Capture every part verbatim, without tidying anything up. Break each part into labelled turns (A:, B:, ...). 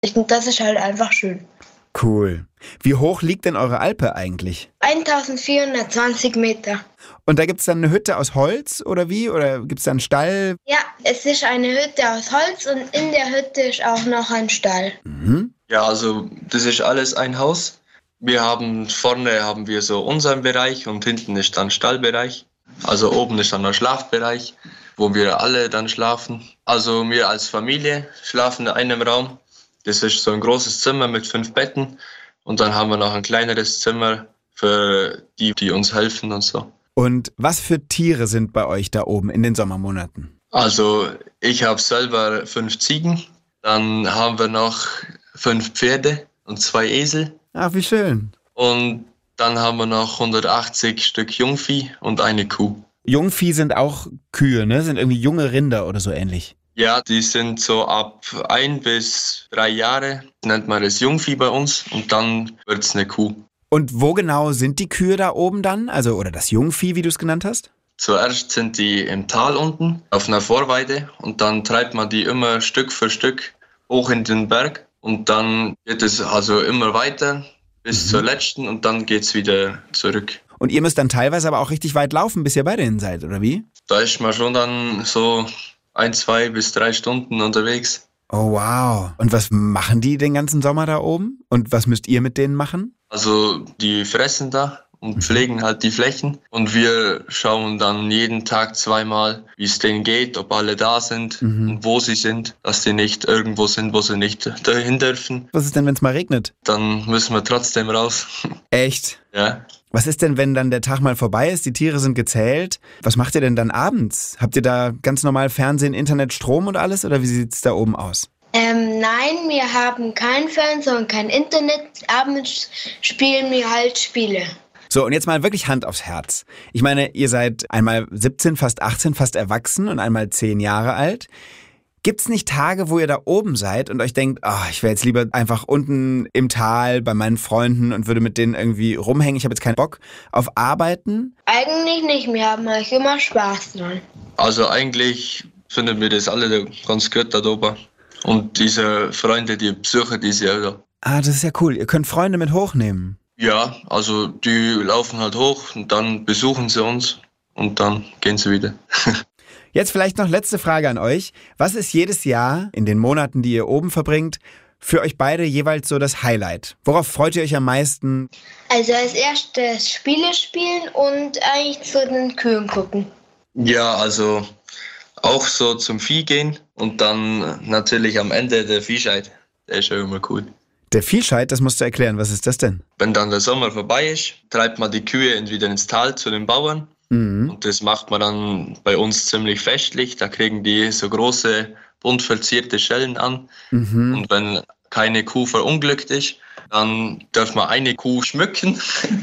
A: Und das ist halt einfach schön.
B: Cool. Wie hoch liegt denn eure Alpe eigentlich?
A: eintausendvierhundertzwanzig Meter.
B: Und da gibt's dann eine Hütte aus Holz oder wie? Oder gibt's da einen Stall?
A: Ja, es ist eine Hütte aus Holz und in der Hütte ist auch noch ein Stall.
B: Mhm.
C: Ja, also das ist alles ein Haus. Wir haben vorne haben wir so unseren Bereich und hinten ist dann Stallbereich. Also oben ist dann der Schlafbereich, wo wir alle dann schlafen. Also wir als Familie schlafen in einem Raum. Das ist so ein großes Zimmer mit fünf Betten. Und dann haben wir noch ein kleineres Zimmer für die, die uns helfen und so.
B: Und was für Tiere sind bei euch da oben in den Sommermonaten?
C: Also ich habe selber fünf Ziegen. Dann haben wir noch fünf Pferde und zwei Esel.
B: Ach, wie schön.
C: Und dann haben wir noch hundertachtzig Stück Jungvieh und eine Kuh.
B: Jungvieh sind auch Kühe, ne? Sind irgendwie junge Rinder oder so ähnlich.
C: Ja, die sind so ab ein bis drei Jahre, nennt man das Jungvieh bei uns, und dann wird's eine Kuh.
B: Und wo genau sind die Kühe da oben dann? Also, oder das Jungvieh, wie du es genannt hast?
C: Zuerst sind die im Tal unten auf einer Vorweide und dann treibt man die immer Stück für Stück hoch in den Berg und dann geht es also immer weiter bis mhm. zur letzten und dann geht's wieder zurück.
B: Und ihr müsst dann teilweise aber auch richtig weit laufen, bis ihr bei denen seid, oder wie?
C: Da ist man schon dann so ein, zwei bis drei Stunden unterwegs.
B: Oh wow. Und was machen die den ganzen Sommer da oben? Und was müsst ihr mit denen machen?
C: Also die fressen da und pflegen halt die Flächen. Und wir schauen dann jeden Tag zweimal, wie es denen geht, ob alle da sind mhm. und wo sie sind. Dass die nicht irgendwo sind, wo sie nicht dahin dürfen.
B: Was ist denn, wenn es mal regnet?
C: Dann müssen wir trotzdem raus.
B: Echt?
C: Ja.
B: Was ist denn, wenn dann der Tag mal vorbei ist, die Tiere sind gezählt? Was macht ihr denn dann abends? Habt ihr da ganz normal Fernsehen, Internet, Strom und alles? Oder wie sieht's da oben aus?
A: Ähm, nein, wir haben kein Fernsehen und kein Internet. Abends spielen wir halt Spiele.
B: So, und jetzt mal wirklich Hand aufs Herz. Ich meine, ihr seid einmal siebzehn, fast achtzehn, fast erwachsen und einmal zehn Jahre alt. Gibt's nicht Tage, wo ihr da oben seid und euch denkt, oh, ich wäre jetzt lieber einfach unten im Tal bei meinen Freunden und würde mit denen irgendwie rumhängen, ich habe jetzt keinen Bock auf Arbeiten?
A: Eigentlich nicht, wir haben euch immer Spaß dran.
C: Also eigentlich finden wir das alle ganz gut da oben. Und diese Freunde, die Besucher, die sie auch da.
B: Ah, das ist ja cool, ihr könnt Freunde mit hochnehmen.
C: Ja, also die laufen halt hoch und dann besuchen sie uns und dann gehen sie wieder.
B: Jetzt vielleicht noch letzte Frage an euch. Was ist jedes Jahr in den Monaten, die ihr oben verbringt, für euch beide jeweils so das Highlight? Worauf freut ihr euch am meisten?
A: Also als erstes Spiele spielen und eigentlich zu den Kühen gucken.
C: Ja, also auch so zum Vieh gehen und dann natürlich am Ende der Viehscheid. Der ist ja immer cool.
B: Der Viehscheid, das musst du erklären. Was ist das denn?
C: Wenn dann der Sommer vorbei ist, treibt man die Kühe entweder ins Tal zu den Bauern. Mhm. Und das macht man dann bei uns ziemlich festlich. Da kriegen die so große, bunt verzierte Schellen an. Mhm. Und wenn keine Kuh verunglückt ist, dann darf man eine Kuh schmücken.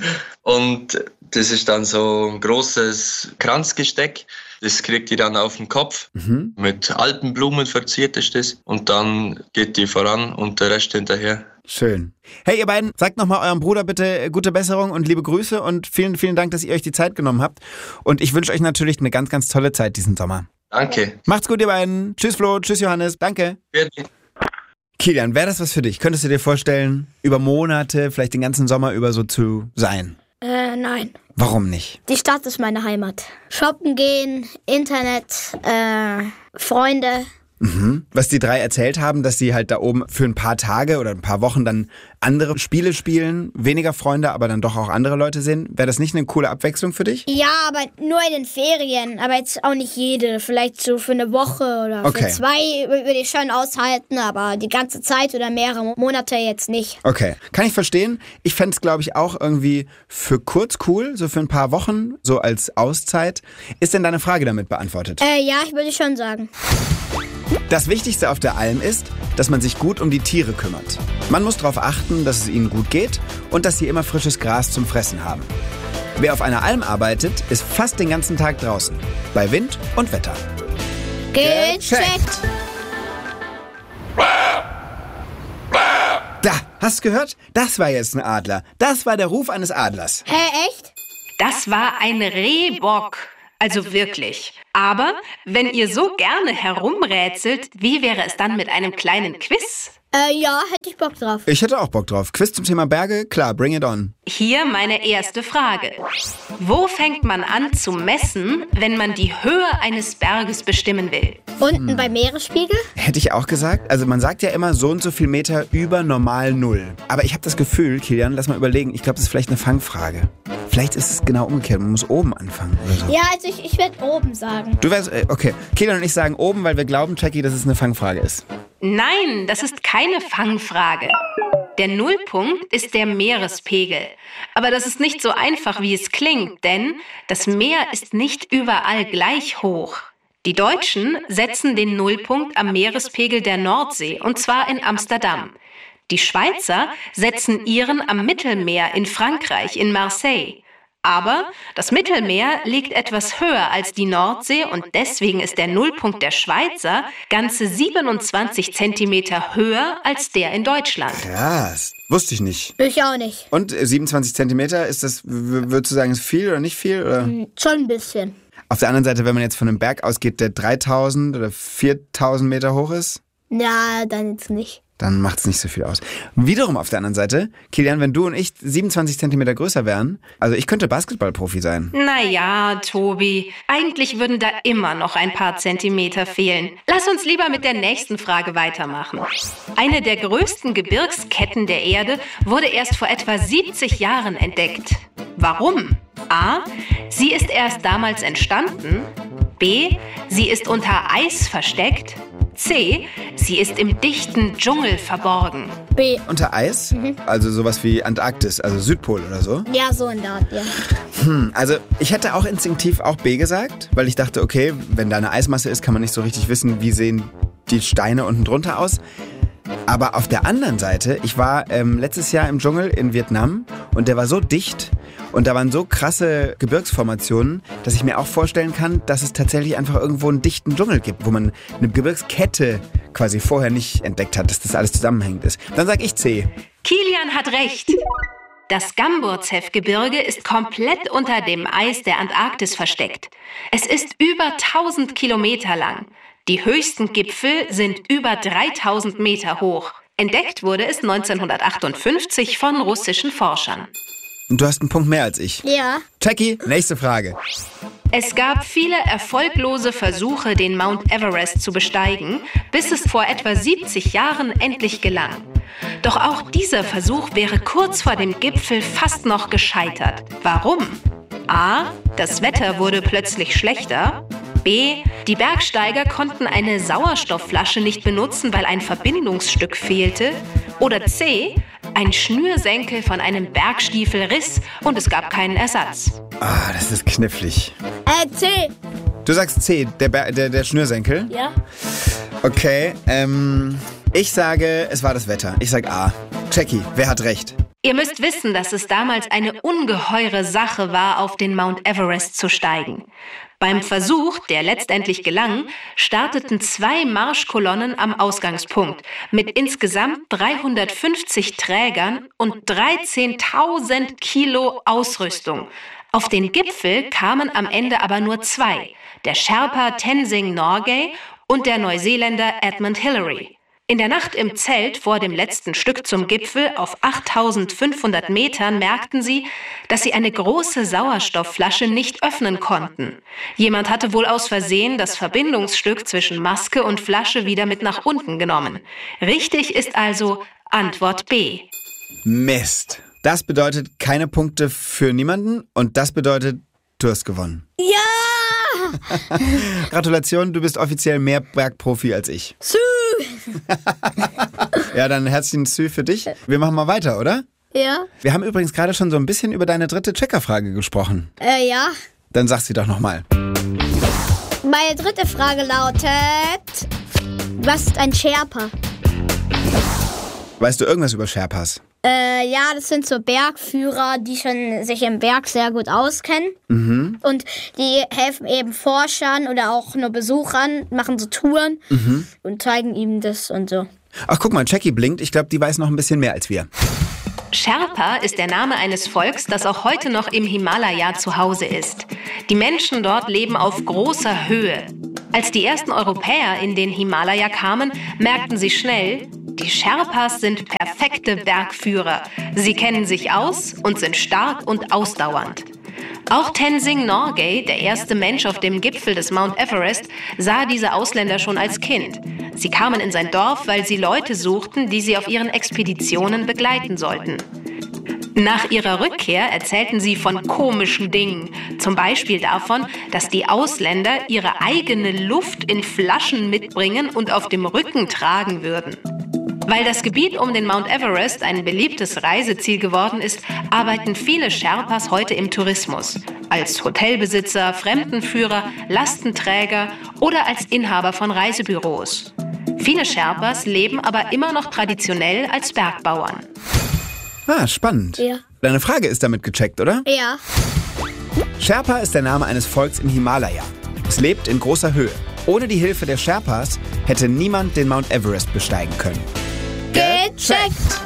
C: Und das ist dann so ein großes Kranzgesteck. Das kriegt die dann auf den Kopf. Mhm. Mit Alpenblumen verziert ist das. Und dann geht die voran und der Rest hinterher.
B: Schön. Hey, ihr beiden, sagt nochmal eurem Bruder bitte gute Besserung und liebe Grüße und vielen, vielen Dank, dass ihr euch die Zeit genommen habt. Und ich wünsche euch natürlich eine ganz, ganz tolle Zeit diesen Sommer.
C: Danke.
B: Macht's gut, ihr beiden. Tschüss, Flo. Tschüss, Johannes. Danke.
C: Bitte.
B: Kilian, wäre das was für dich? Könntest du dir vorstellen, über Monate, vielleicht den ganzen Sommer über so zu sein?
D: Äh, nein.
B: Warum nicht?
D: Die Stadt ist meine Heimat. Shoppen gehen, Internet, äh, Freunde.
B: Mhm. Was die drei erzählt haben, dass sie halt da oben für ein paar Tage oder ein paar Wochen dann andere Spiele spielen, weniger Freunde, aber dann doch auch andere Leute sehen. Wäre das nicht eine coole Abwechslung für dich?
D: Ja, aber nur in den Ferien, aber jetzt auch nicht jede. Vielleicht so für eine Woche oder
B: okay.
D: für zwei würde ich schon aushalten, aber die ganze Zeit oder mehrere Monate jetzt nicht.
B: Okay, kann ich verstehen. Ich fände es, glaube ich, auch irgendwie für kurz cool, so für ein paar Wochen, so als Auszeit. Ist denn deine Frage damit beantwortet?
D: Äh, ja, ich würde schon sagen.
B: Das Wichtigste auf der Alm ist, dass man sich gut um die Tiere kümmert. Man muss darauf achten, dass es ihnen gut geht und dass sie immer frisches Gras zum Fressen haben. Wer auf einer Alm arbeitet, ist fast den ganzen Tag draußen, bei Wind und Wetter.
D: Gecheckt!
B: Da, hast du gehört? Das war jetzt ein Adler. Das war der Ruf eines Adlers.
D: Hä, echt?
E: Das war ein Rehbock. Also wirklich. Aber wenn ihr so gerne herumrätselt, wie wäre es dann mit einem kleinen Quiz?
D: Äh, ja, hätte ich Bock drauf.
B: Ich hätte auch Bock drauf. Quiz zum Thema Berge? Klar, bring it on.
E: Hier meine erste Frage. Wo fängt man an zu messen, wenn man die Höhe eines Berges bestimmen will?
D: Unten hm. beim Meeresspiegel?
B: Hätte ich auch gesagt. Also man sagt ja immer so und so viel Meter über normal Null. Aber ich habe das Gefühl, Kilian, lass mal überlegen, ich glaube, das ist vielleicht eine Fangfrage. Vielleicht ist es genau umgekehrt, man muss oben anfangen oder so.
D: Ja, also ich, ich werde oben sagen.
B: Du wärst, okay. Kilian und ich sagen oben, weil wir glauben, Jackie, dass es eine Fangfrage ist.
E: Nein, das ist keine Fangfrage. Der Nullpunkt ist der Meerespegel. Aber das ist nicht so einfach, wie es klingt, denn das Meer ist nicht überall gleich hoch. Die Deutschen setzen den Nullpunkt am Meerespegel der Nordsee, und zwar in Amsterdam. Die Schweizer setzen ihren am Mittelmeer in Frankreich, in Marseille. Aber das Mittelmeer liegt etwas höher als die Nordsee und deswegen ist der Nullpunkt der Schweizer ganze siebenundzwanzig Zentimeter höher als der in Deutschland.
B: Krass. Wusste ich nicht.
D: Ich auch nicht.
B: Und siebenundzwanzig Zentimeter, ist das, würdest du sagen, ist viel oder nicht viel? Oder?
D: Schon ein bisschen.
B: Auf der anderen Seite, wenn man jetzt von einem Berg ausgeht, der dreitausend oder viertausend Meter hoch ist?
D: Ja, dann jetzt nicht.
B: Dann macht es nicht so viel aus. Wiederum auf der anderen Seite, Kilian, wenn du und ich siebenundzwanzig Zentimeter größer wären, also ich könnte Basketballprofi sein.
E: Naja, Tobi, eigentlich würden da immer noch ein paar Zentimeter fehlen. Lass uns lieber mit der nächsten Frage weitermachen. Eine der größten Gebirgsketten der Erde wurde erst vor etwa siebzig Jahren entdeckt. Warum? A. Sie ist erst damals entstanden. B. Sie ist unter Eis versteckt. C. Sie ist im dichten Dschungel verborgen.
D: B.
B: Unter Eis? Mhm. Also sowas wie Antarktis, also Südpol oder so?
D: Ja, so in der Art, ja.
B: Hm, also ich hätte auch instinktiv auch B gesagt, weil ich dachte, okay, wenn da eine Eismasse ist, kann man nicht so richtig wissen, wie sehen die Steine unten drunter aus. Aber auf der anderen Seite, ich war ähm, letztes Jahr im Dschungel in Vietnam und der war so dicht und da waren so krasse Gebirgsformationen, dass ich mir auch vorstellen kann, dass es tatsächlich einfach irgendwo einen dichten Dschungel gibt, wo man eine Gebirgskette quasi vorher nicht entdeckt hat, dass das alles zusammenhängend ist. Dann sag ich C.
E: Kilian hat recht. Das Gamburzew-Gebirge ist komplett unter dem Eis der Antarktis versteckt. Es ist über tausend Kilometer lang. Die höchsten Gipfel sind über dreitausend Meter hoch. Entdeckt wurde es neunzehnhundertachtundfünfzig von russischen Forschern.
B: Und du hast einen Punkt mehr als ich.
D: Ja.
B: Jackie, nächste Frage.
E: Es gab viele erfolglose Versuche, den Mount Everest zu besteigen, bis es vor etwa siebzig Jahren endlich gelang. Doch auch dieser Versuch wäre kurz vor dem Gipfel fast noch gescheitert. Warum? A. Das Wetter wurde plötzlich schlechter. B. Die Bergsteiger konnten eine Sauerstoffflasche nicht benutzen, weil ein Verbindungsstück fehlte. Oder C. Ein Schnürsenkel von einem Bergstiefel riss und es gab keinen Ersatz.
B: Ah, das ist knifflig.
D: Äh, C.
B: Du sagst C, der, Ber- der, der Schnürsenkel?
D: Ja.
B: Okay, ähm, ich sage, es war das Wetter. Ich sag A. Jackie, wer hat recht?
E: Ihr müsst wissen, dass es damals eine ungeheure Sache war, auf den Mount Everest zu steigen. Beim Versuch, der letztendlich gelang, starteten zwei Marschkolonnen am Ausgangspunkt mit insgesamt dreihundertfünfzig Trägern und dreizehntausend Kilo Ausrüstung. Auf den Gipfel kamen am Ende aber nur zwei, der Sherpa Tenzing Norgay und der Neuseeländer Edmund Hillary. In der Nacht im Zelt vor dem letzten Stück zum Gipfel auf achttausendfünfhundert Metern merkten sie, dass sie eine große Sauerstoffflasche nicht öffnen konnten. Jemand hatte wohl aus Versehen das Verbindungsstück zwischen Maske und Flasche wieder mit nach unten genommen. Richtig ist also Antwort B.
B: Mist. Das bedeutet keine Punkte für niemanden und das bedeutet, du hast gewonnen.
D: Ja!
B: Gratulation, du bist offiziell mehr Bergprofi als ich.
D: Sü!
B: Ja, dann herzlichen Sü für dich. Wir machen mal weiter, oder?
D: Ja.
B: Wir haben übrigens gerade schon so ein bisschen über deine dritte Checkerfrage gesprochen.
D: Äh, ja.
B: Dann sag sie doch nochmal.
D: Meine dritte Frage lautet, was ist ein Sherpa?
B: Weißt du irgendwas über Sherpas?
D: Äh, ja, das sind so Bergführer, die schon sich im Berg sehr gut auskennen. Mhm. Und die helfen eben Forschern oder auch nur Besuchern, machen so Touren mhm. und zeigen ihm das und so.
B: Ach, guck mal, Jackie blinkt. Ich glaube, die weiß noch ein bisschen mehr als wir.
E: Sherpa ist der Name eines Volks, das auch heute noch im Himalaya zu Hause ist. Die Menschen dort leben auf großer Höhe. Als die ersten Europäer in den Himalaya kamen, merkten sie schnell, Die Sherpas sind perfekte Bergführer. Sie kennen sich aus und sind stark und ausdauernd. Auch Tenzing Norgay, der erste Mensch auf dem Gipfel des Mount Everest, sah diese Ausländer schon als Kind. Sie kamen in sein Dorf, weil sie Leute suchten, die sie auf ihren Expeditionen begleiten sollten. Nach ihrer Rückkehr erzählten sie von komischen Dingen. Zum Beispiel davon, dass die Ausländer ihre eigene Luft in Flaschen mitbringen und auf dem Rücken tragen würden. Weil das Gebiet um den Mount Everest ein beliebtes Reiseziel geworden ist, arbeiten viele Sherpas heute im Tourismus. Als Hotelbesitzer, Fremdenführer, Lastenträger oder als Inhaber von Reisebüros. Viele Sherpas leben aber immer noch traditionell als Bergbauern.
B: Ah, spannend.
D: Ja.
B: Deine Frage ist damit gecheckt, oder?
D: Ja.
B: Sherpa ist der Name eines Volks im Himalaya. Es lebt in großer Höhe. Ohne die Hilfe der Sherpas hätte niemand den Mount Everest besteigen können.
D: Gecheckt!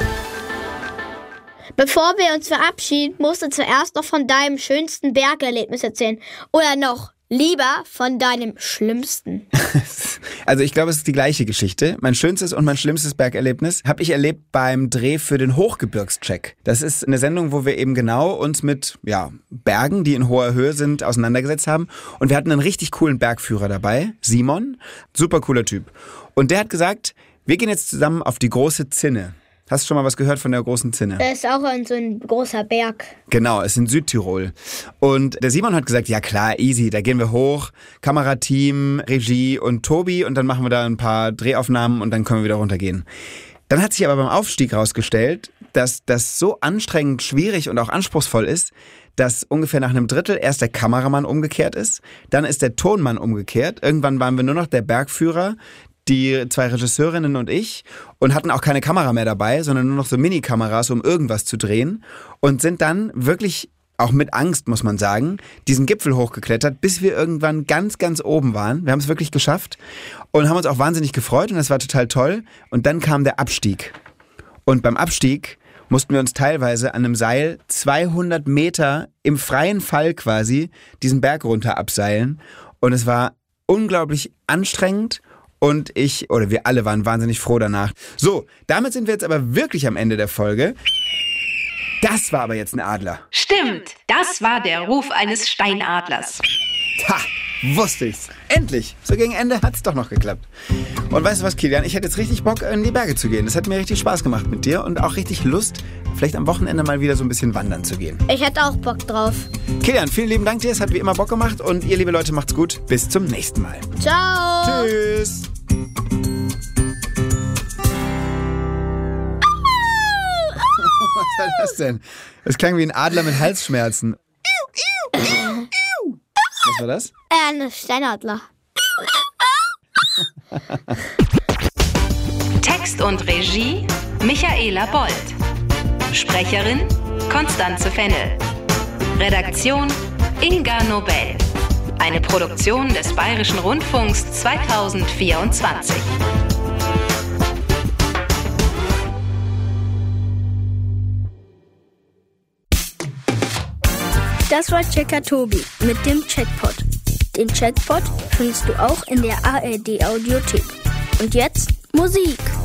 D: Bevor wir uns verabschieden, musst du zuerst noch von deinem schönsten Bergerlebnis erzählen. Oder noch lieber von deinem schlimmsten.
B: Also ich glaube, es ist die gleiche Geschichte. Mein schönstes und mein schlimmstes Bergerlebnis habe ich erlebt beim Dreh für den Hochgebirgscheck. Das ist eine Sendung, wo wir eben genau uns mit ja, Bergen, die in hoher Höhe sind, auseinandergesetzt haben. Und wir hatten einen richtig coolen Bergführer dabei, Simon. Super cooler Typ. Und der hat gesagt, wir gehen jetzt zusammen auf die große Zinne. Hast du schon mal was gehört von der großen Zinne?
D: Das ist auch so ein großer Berg.
B: Genau, es ist in Südtirol. Und der Simon hat gesagt, ja klar, easy, da gehen wir hoch. Kamerateam, Regie und Tobi und dann machen wir da ein paar Drehaufnahmen und dann können wir wieder runtergehen. Dann hat sich aber beim Aufstieg rausgestellt, dass das so anstrengend, schwierig und auch anspruchsvoll ist, dass ungefähr nach einem Drittel erst der Kameramann umgekehrt ist, dann ist der Tonmann umgekehrt. Irgendwann waren wir nur noch der Bergführer, die zwei Regisseurinnen und ich und hatten auch keine Kamera mehr dabei, sondern nur noch so Mini-Kameras, um irgendwas zu drehen und sind dann wirklich, auch mit Angst, muss man sagen, diesen Gipfel hochgeklettert, bis wir irgendwann ganz, ganz oben waren. Wir haben es wirklich geschafft und haben uns auch wahnsinnig gefreut und das war total toll. Und dann kam der Abstieg. Und beim Abstieg mussten wir uns teilweise an einem Seil zweihundert Meter im freien Fall quasi diesen Berg runter abseilen. Und es war unglaublich anstrengend. Und ich, oder wir alle waren wahnsinnig froh danach. So, damit sind wir jetzt aber wirklich am Ende der Folge. Das war aber jetzt ein Adler.
E: Stimmt, das war der Ruf eines Steinadlers.
B: Ha, wusste ich's. Endlich. So gegen Ende hat's doch noch geklappt. Und weißt du was, Kilian? Ich hätte jetzt richtig Bock, in die Berge zu gehen. Das hat mir richtig Spaß gemacht mit dir und auch richtig Lust, vielleicht am Wochenende mal wieder so ein bisschen wandern zu gehen.
D: Ich hätte auch Bock drauf.
B: Kilian, vielen lieben Dank dir. Es hat wie immer Bock gemacht. Und ihr, liebe Leute, macht's gut. Bis zum nächsten Mal.
D: Ciao.
B: Tschüss. Was war das denn? Das klang wie ein Adler mit Halsschmerzen. Was war das?
D: Äh, ein Steinadler.
E: Text und Regie Michaela Bold. Sprecherin Konstanze Fennel. Redaktion Inga Nobel. Eine Produktion des Bayerischen Rundfunks zweitausendvierundzwanzig.
F: Das war Checker Tobi mit dem Chatpod. Den Chatpod findest du auch in der A R D Audiothek. Und jetzt Musik.